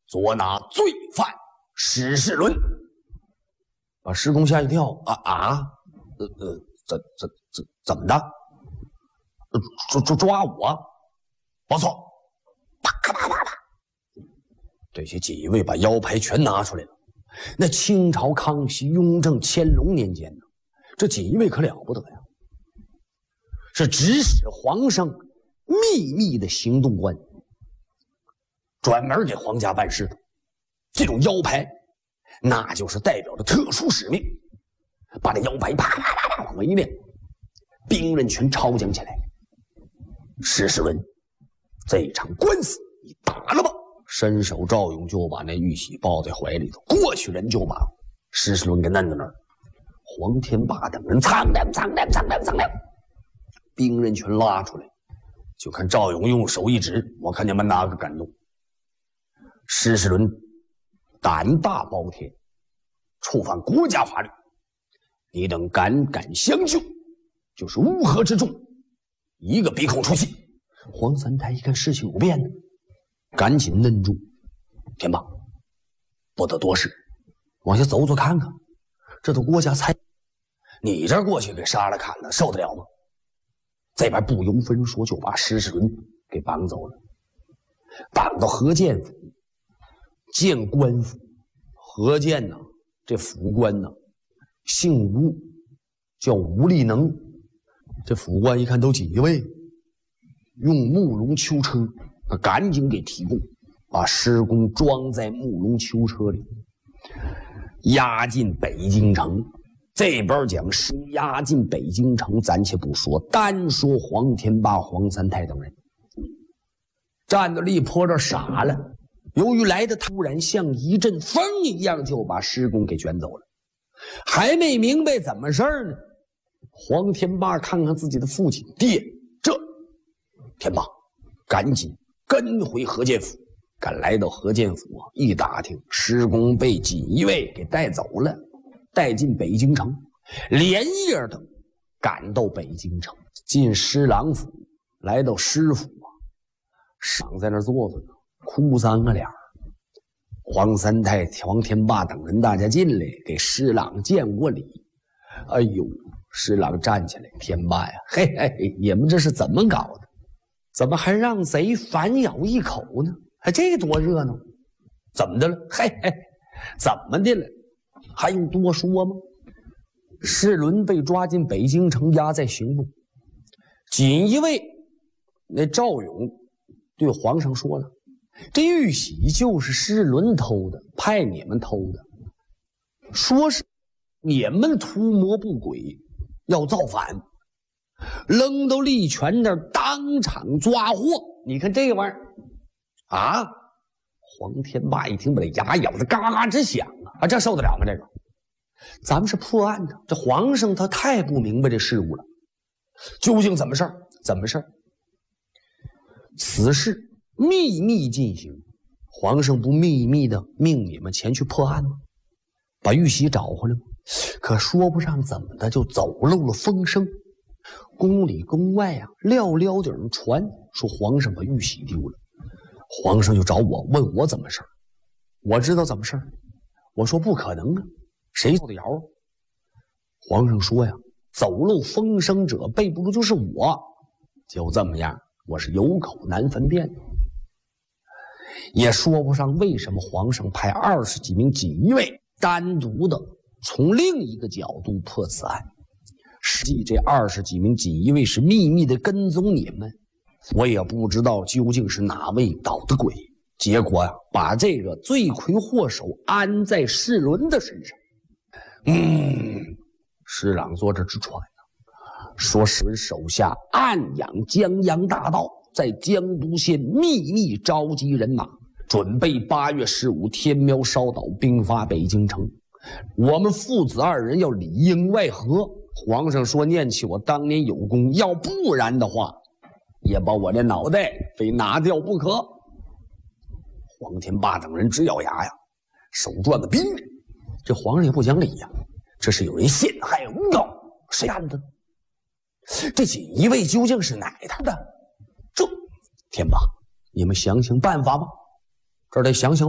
捉拿罪犯施世伦。把施公吓一跳怎么的？抓我？不错，啪啪啪啪，这些锦衣卫把腰牌全拿出来了。那清朝康熙、雍正、乾隆年间呢，这锦衣卫可了不得呀，是指使皇上秘密的行动官，专门给皇家办事的。这种腰牌，那就是代表着特殊使命。把这腰牌啪啪啪啪往外一亮，兵刃全抄将起来。施世伦，这场官司你打了吧！伸手赵勇就把那玉玺抱在怀里头，过去人就把施世伦给摁在那儿。黄天霸等人苍亮，兵刃全拉出来，就看赵勇用手一指，我看你们哪个敢动。施世伦胆大包天，触犯国家法律，你等敢相救，就是乌合之众，一个鼻孔出气。黄三台一看事情有变呢，赶紧摁住。天霸，不得多事，往下走走看看，这都国家财，你这过去给杀了砍了，受得了吗？这边不由分说就把施世伦给绑走了，绑到河建府。见官府，何建呢？这府官呢，姓吴，叫吴立能。这府官一看都锦衣卫，用木龙囚车，他赶紧给提供，把施公装在木龙囚车里，押进北京城。这边讲是押进北京城，暂且不说，单说黄天霸、黄三泰等人，站到立坡这傻了。由于来的突然，像一阵风一样，就把施公给卷走了。还没明白怎么事儿呢，黄天霸看看自己的父亲，爹，天霸，赶紧跟回河建府。赶来到河建府啊，一打听，施公被锦衣卫给带走了，带进北京城，连夜的赶到北京城，进施琅府，来到施府啊，赏在那儿坐着呢。哭三个脸。黄三太、黄天霸等人大家进来给施琅见过礼。哎呦，施琅站起来，天霸呀，嘿嘿，你们这是怎么搞的？怎么还让贼反咬一口呢？还这多热闹？怎么的了？嘿嘿，怎么的了？还用多说吗？世伦被抓进北京城，押在刑部。锦衣卫那赵勇对皇上说了，这玉玺就是施伦偷的，派你们偷的，说是你们图谋不轨，要造反，扔到利泉那儿当场抓获。你看这玩意儿啊！黄天霸一听，把这牙咬得嘎嘎直响啊！这受得了吗？这个，咱们是破案的，这皇上他太不明白这事物了，究竟怎么事儿？怎么事儿？此事秘密进行，皇上不秘密的命你们前去破案吗？把玉玺找回来吗？可说不上怎么的，就走漏了风声。宫里宫外啊，寥寥的人传说皇上把玉玺丢了。皇上就找我，问我怎么事儿。我知道怎么事儿，我说不可能啊，谁造的谣啊？皇上说呀，走漏风声者备不住就是我。就这么样，我是有口难分辨，也说不上为什么皇上派20几名锦衣卫单独的从另一个角度破此案。实际这20几名锦衣卫是秘密的跟踪你们，我也不知道究竟是哪位捣的鬼，结果呀，把这个罪魁祸首安在世伦的身上。施琅坐这直喘呢，说世伦手下暗养江洋大盗，在江都县秘密召集人马，准备8月15天苗烧岛，兵发北京城。我们父子2人要里应外合。皇上说念起我当年有功，要不然的话也把我的脑袋非拿掉不可。黄天霸等人直咬牙呀，手攥的兵刃。这皇上也不讲理呀，这是有人陷害诬告，谁干的？这锦衣卫究竟是哪头的？这天霸，你们想想办法吧，这儿得想想